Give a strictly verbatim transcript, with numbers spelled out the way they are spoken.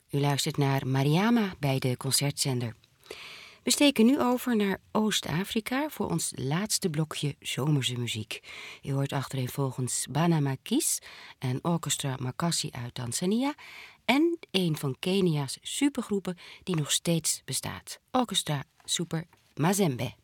U luistert naar Mariama bij de Concertzender. We steken nu over naar Oost-Afrika voor ons laatste blokje zomerse muziek. U hoort achtereenvolgens Bana Makis en Orchestra Makasi uit Tanzania en een van Kenia's supergroepen die nog steeds bestaat, Orchestra Super Mazembe.